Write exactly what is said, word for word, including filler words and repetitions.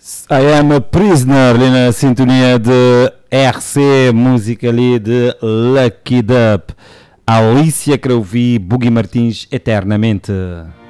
I Am a Prisoner, ali na sintonia de R C, música ali de Lucky Dub. Alicia Crouvi, Boogie Martins, Eternamente.